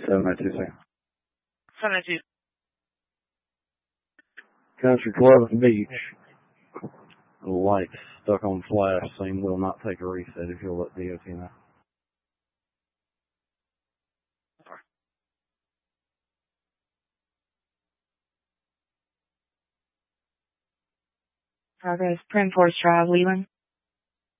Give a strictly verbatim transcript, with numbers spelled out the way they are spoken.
seven oh two seconds. seven oh two. Country Club Beach. Light stuck on flash. Same will not take a reset if you'll let D O T know. Progress, Prim Forest Drive, Leland.